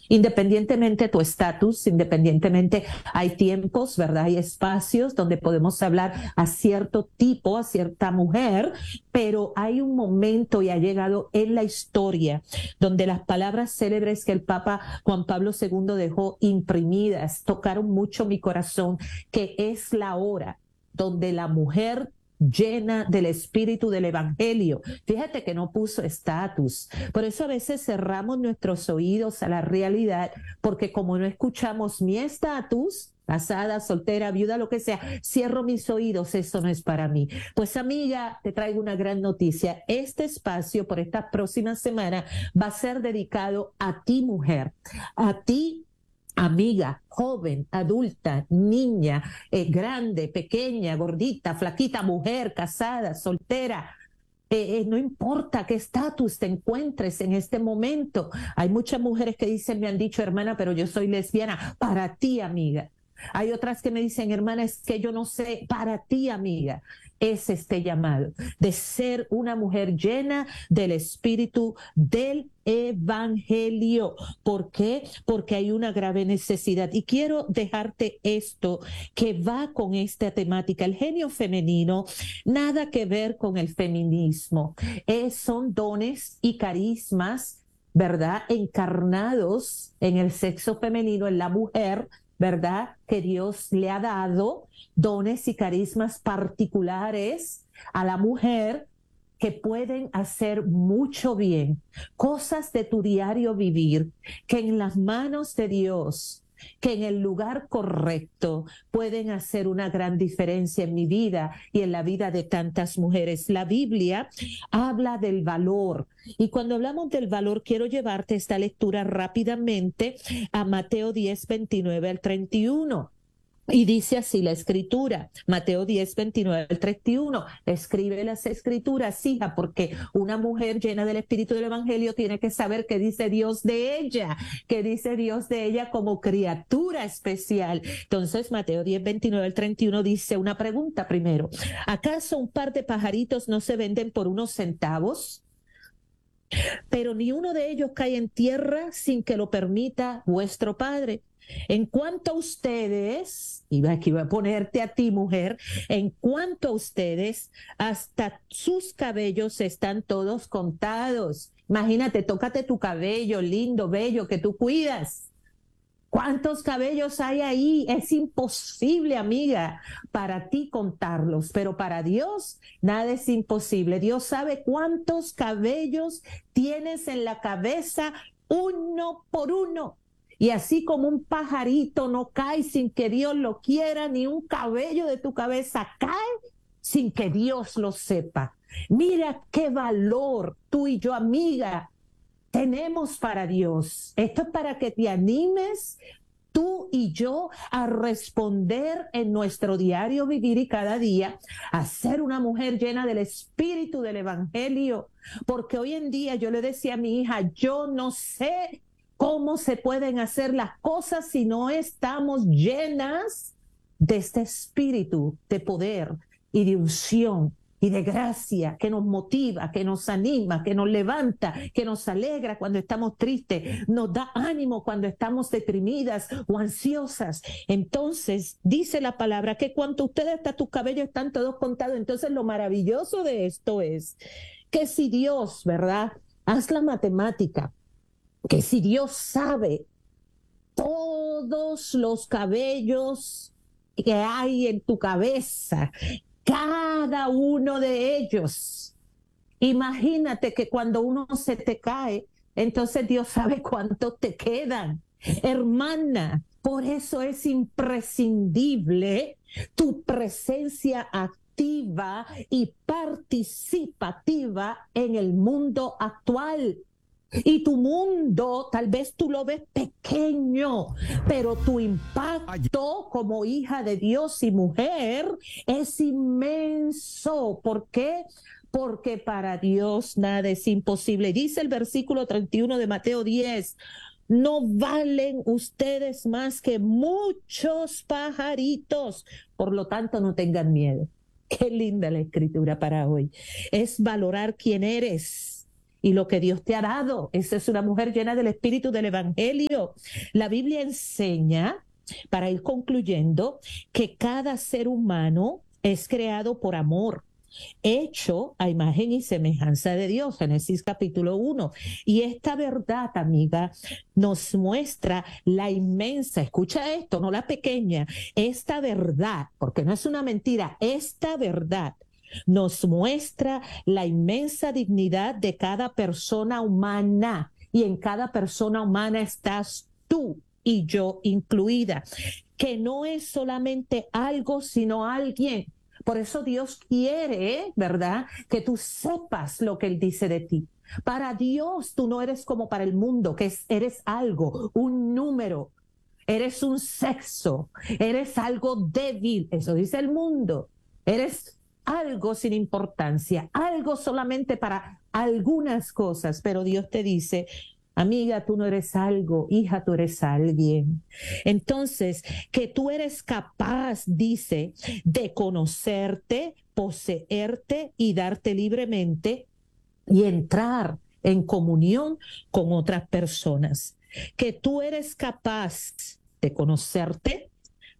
Independientemente de tu estatus, independientemente, hay tiempos, ¿verdad? Hay espacios donde podemos hablar a cierto tipo, a cierta mujer, pero hay un momento y ha llegado en la historia donde las palabras célebres que el Papa Juan Pablo II dejó imprimidas tocaron mucho mi corazón, que es la hora donde la mujer llena del espíritu del evangelio. Fíjate que no puso estatus. Por eso a veces cerramos nuestros oídos a la realidad, porque como no escuchamos mi estatus, casada, soltera, viuda, lo que sea, cierro mis oídos, eso no es para mí. Pues amiga, te traigo una gran noticia. Este espacio por esta próxima semana va a ser dedicado a ti, mujer, a ti, amiga, joven, adulta, niña, grande, pequeña, gordita, flaquita, mujer, casada, soltera. No importa qué estatus te encuentres en este momento. Hay muchas mujeres que dicen, me han dicho, hermana, pero yo soy lesbiana. Para ti, amiga. Hay otras que me dicen, hermana, es que yo no sé. Para ti, amiga, es este llamado de ser una mujer llena del espíritu del evangelio. ¿Por qué? Porque hay una grave necesidad. Y quiero dejarte esto que va con esta temática. El genio femenino, nada que ver con el feminismo. Son dones y carismas, ¿verdad? Encarnados en el sexo femenino, en la mujer, ¿verdad? Que Dios le ha dado dones y carismas particulares a la mujer que pueden hacer mucho bien, cosas de tu diario vivir, que en las manos de Dios, que en el lugar correcto pueden hacer una gran diferencia en mi vida y en la vida de tantas mujeres. La Biblia habla del valor, y cuando hablamos del valor quiero llevarte esta lectura rápidamente a Mateo 10, 29 al 31. Y dice así la escritura, Mateo 10, 29 al 31, escribe las escrituras, hija, porque una mujer llena del espíritu del evangelio tiene que saber qué dice Dios de ella, qué dice Dios de ella como criatura especial. Entonces, Mateo 10, 29 al 31 dice una pregunta primero, ¿acaso un par de pajaritos no se venden por unos centavos? Pero ni uno de ellos cae en tierra sin que lo permita vuestro Padre. En cuanto a ustedes, y aquí voy a ponerte a ti, mujer, en cuanto a ustedes, hasta sus cabellos están todos contados. Imagínate, tócate tu cabello lindo, bello, que tú cuidas. ¿Cuántos cabellos hay ahí? Es imposible, amiga, para ti contarlos, pero para Dios nada es imposible. Dios sabe cuántos cabellos tienes en la cabeza uno por uno. Y así como un pajarito no cae sin que Dios lo quiera, ni un cabello de tu cabeza cae sin que Dios lo sepa. Mira qué valor tú y yo, amiga, tenemos para Dios. Esto es para que te animes tú y yo a responder en nuestro diario vivir y cada día a ser una mujer llena del espíritu del evangelio. Porque hoy en día yo le decía a mi hija, yo no sé cómo se pueden hacer las cosas si no estamos llenas de este espíritu de poder y de unción y de gracia que nos motiva, que nos anima, que nos levanta, que nos alegra cuando estamos tristes, nos da ánimo cuando estamos deprimidas o ansiosas. Entonces, dice la palabra que cuando ustedes hasta tus cabellos están todos contados. Entonces, lo maravilloso de esto es que si Dios, ¿verdad? Haz la matemática, que si Dios sabe todos los cabellos que hay en tu cabeza, cada uno de ellos. Imagínate que cuando uno se te cae, entonces Dios sabe cuántos te quedan. Hermana, por eso es imprescindible tu presencia activa y participativa en el mundo actual. Y tu mundo, tal vez tú lo ves pequeño, pero tu impacto como hija de Dios y mujer es inmenso. ¿Por qué? Porque para Dios nada es imposible. Dice el versículo 31 de Mateo 10, no valen ustedes más que muchos pajaritos. Por lo tanto, no tengan miedo. Qué linda la escritura para hoy. Es valorar quién eres y lo que Dios te ha dado. Esa es una mujer llena del espíritu del evangelio. La Biblia enseña, para ir concluyendo, que cada ser humano es creado por amor, hecho a imagen y semejanza de Dios, Génesis capítulo 1. Y esta verdad, amiga, nos muestra la inmensa, escucha esto, no la pequeña, esta verdad, porque no es una mentira, esta verdad nos muestra la inmensa dignidad de cada persona humana, y en cada persona humana estás tú y yo incluida, que no es solamente algo, sino alguien. Por eso Dios quiere, ¿verdad?, que tú sepas lo que Él dice de ti. Para Dios tú no eres como para el mundo, que eres algo, un número, eres un sexo, eres algo débil, eso dice el mundo. Eres algo sin importancia, algo solamente para algunas cosas, pero Dios te dice: amiga, tú no eres algo, hija, tú eres alguien. Entonces, que tú eres capaz, dice, de conocerte, poseerte y darte libremente y entrar en comunión con otras personas. Que tú eres capaz de conocerte,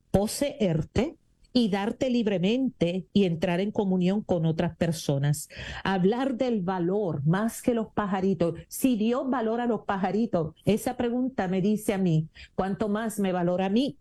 poseerte y darte libremente y entrar en comunión con otras personas. Hablar del valor más que los pajaritos. Si Dios valora a los pajaritos, esa pregunta me dice a mí, ¿cuánto más me valora a mí?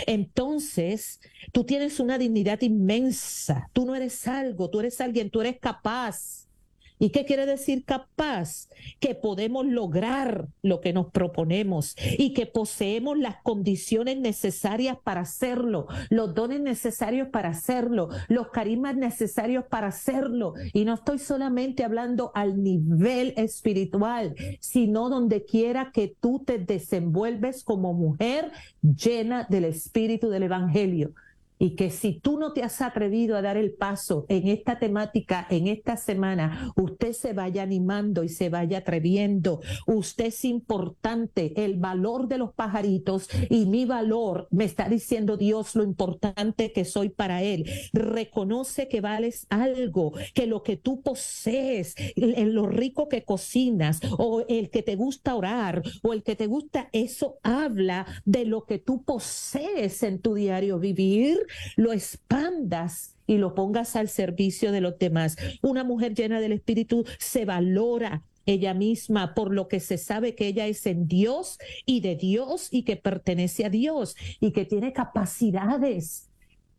Entonces, tú tienes una dignidad inmensa. Tú no eres algo, tú eres alguien, tú eres capaz. ¿Y qué quiere decir capaz? Que podemos lograr lo que nos proponemos y que poseemos las condiciones necesarias para hacerlo, los dones necesarios para hacerlo, los carismas necesarios para hacerlo. Y no estoy solamente hablando al nivel espiritual, sino donde quiera que tú te desenvuelves como mujer llena del espíritu del evangelio. Y que si tú no te has atrevido a dar el paso en esta temática, en esta semana, usted se vaya animando y se vaya atreviendo. Usted es importante, el valor de los pajaritos y mi valor, me está diciendo Dios lo importante que soy para Él. Reconoce que vales algo, que lo que tú posees, en lo rico que cocinas, o el que te gusta orar, o el que te gusta, eso habla de lo que tú posees en tu diario vivir, lo expandas y lo pongas al servicio de los demás. Una mujer llena del Espíritu se valora ella misma por lo que se sabe que ella es en Dios y de Dios y que pertenece a Dios y que tiene capacidades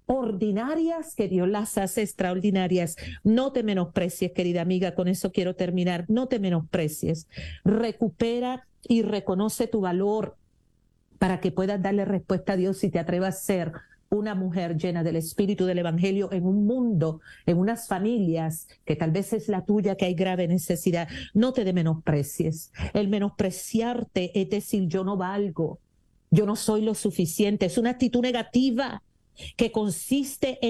ordinarias que Dios las hace extraordinarias. No te menosprecies, querida amiga, con eso quiero terminar. No te menosprecies. Recupera y reconoce tu valor para que puedas darle respuesta a Dios y te atrevas a ser una mujer llena del espíritu del evangelio en un mundo, en unas familias que tal vez es la tuya, que hay grave necesidad. No te menosprecies. El menospreciarte es decir, yo no valgo, yo no soy lo suficiente. Es una actitud negativa que consiste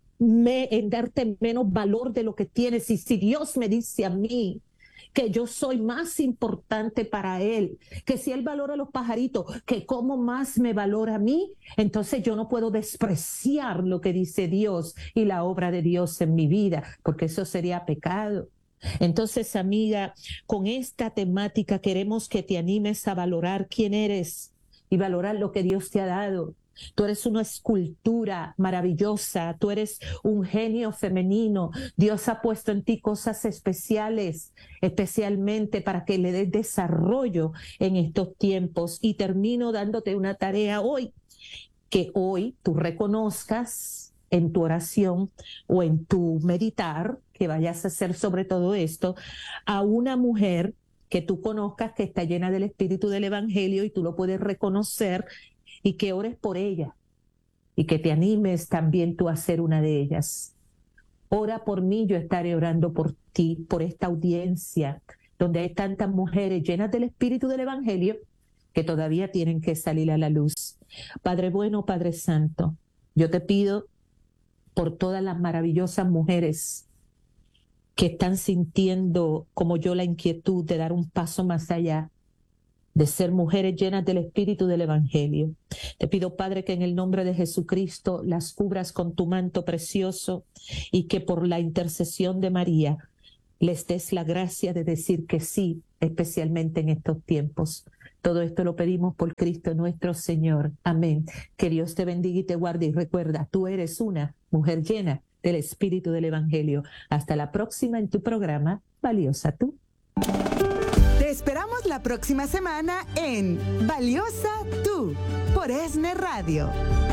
en darte menos valor de lo que tienes. Y si Dios me dice a mí que yo soy más importante para Él, que si Él valora a los pajaritos, que cómo más me valora a mí, entonces yo no puedo despreciar lo que dice Dios y la obra de Dios en mi vida, porque eso sería pecado. Entonces, amiga, con esta temática queremos que te animes a valorar quién eres y valorar lo que Dios te ha dado. Tú eres una escultura maravillosa, tú eres un genio femenino. Dios ha puesto en ti cosas especiales, especialmente para que le des desarrollo en estos tiempos. Y termino dándote una tarea hoy, que hoy tú reconozcas en tu oración o en tu meditar, que vayas a hacer sobre todo esto, a una mujer que tú conozcas que está llena del espíritu del evangelio y tú lo puedes reconocer, y que ores por ella y que te animes también tú a ser una de ellas. Ora por mí, yo estaré orando por ti, por esta audiencia, donde hay tantas mujeres llenas del espíritu del evangelio que todavía tienen que salir a la luz. Padre bueno, Padre santo, yo te pido por todas las maravillosas mujeres que están sintiendo como yo la inquietud de dar un paso más allá, de ser mujeres llenas del espíritu del evangelio. Te pido, Padre, que en el nombre de Jesucristo las cubras con tu manto precioso y que por la intercesión de María les des la gracia de decir que sí, especialmente en estos tiempos. Todo esto lo pedimos por Cristo nuestro Señor. Amén. Que Dios te bendiga y te guarde. Y recuerda, tú eres una mujer llena del Espíritu del Evangelio. Hasta la próxima en tu programa, Valiosa Tú. Te esperamos la próxima semana en Valiosa Tú, por ESNE Radio.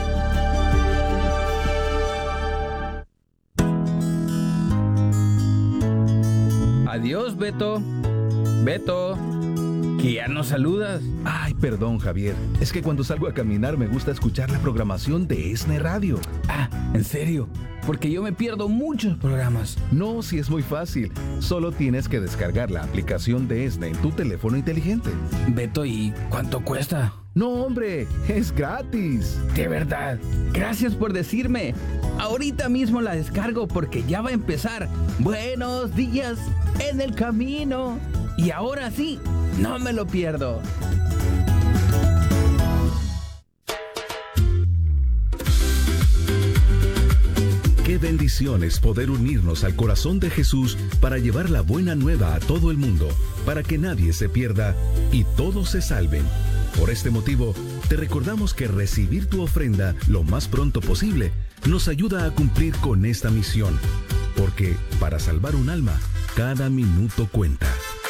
Adiós, Beto. Beto, que ya no saludas. Ay, perdón, Javier. Es que cuando salgo a caminar me gusta escuchar la programación de ESNE Radio. Ah, ¿en serio? Porque yo me pierdo muchos programas. No, sí es muy fácil. Solo tienes que descargar la aplicación de ESNE en tu teléfono inteligente. Beto, ¿y cuánto cuesta? No, hombre, es gratis. De verdad, gracias por decirme. Ahorita mismo la descargo porque ya va a empezar. Buenos días en el camino. Y ahora sí, no me lo pierdo. Qué bendición es poder unirnos al corazón de Jesús para llevar la buena nueva a todo el mundo, para que nadie se pierda y todos se salven. Por este motivo, te recordamos que recibir tu ofrenda lo más pronto posible nos ayuda a cumplir con esta misión, porque para salvar un alma, cada minuto cuenta.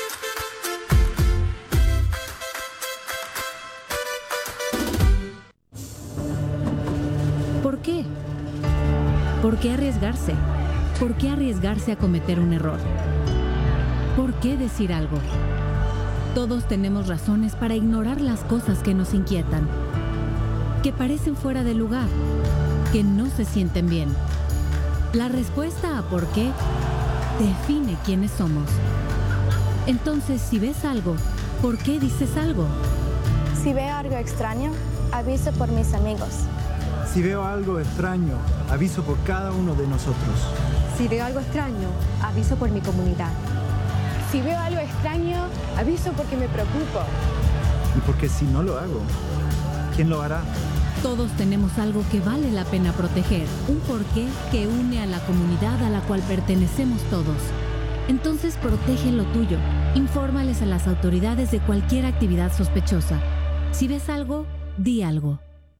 ¿Por qué? ¿Por qué arriesgarse? ¿Por qué arriesgarse a cometer un error? ¿Por qué decir algo? Todos tenemos razones para ignorar las cosas que nos inquietan, que parecen fuera de lugar, que no se sienten bien. La respuesta a por qué define quiénes somos. Entonces, si ves algo, ¿por qué dices algo? Si veo algo extraño, aviso por mis amigos. Si veo algo extraño, aviso por cada uno de nosotros. Si veo algo extraño, aviso por mi comunidad. Si veo algo extraño, aviso porque me preocupo. Y porque si no lo hago, ¿quién lo hará? Todos tenemos algo que vale la pena proteger, un porqué que une a la comunidad a la cual pertenecemos todos. Entonces protege lo tuyo. Infórmales a las autoridades de cualquier actividad sospechosa. Si ves algo, di algo.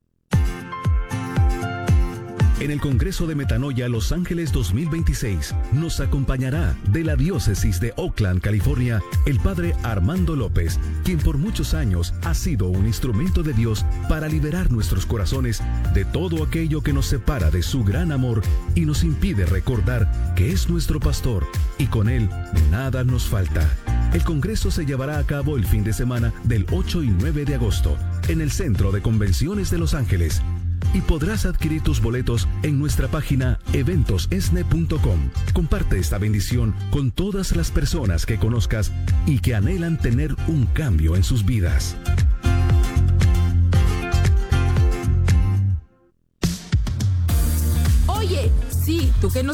En el Congreso de Metanoia Los Ángeles 2026 nos acompañará de la diócesis de Oakland, California, el padre Armando López, quien por muchos años ha sido un instrumento de Dios para liberar nuestros corazones de todo aquello que nos separa de su gran amor y nos impide recordar que es nuestro pastor y con él nada nos falta. El Congreso se llevará a cabo el fin de semana del 8 y 9 de agosto en el Centro de Convenciones de Los Ángeles. Y podrás adquirir tus boletos en nuestra página eventosesne.com. Comparte esta bendición con todas las personas que conozcas y que anhelan tener un cambio en sus vidas. Oye, sí, tú que nos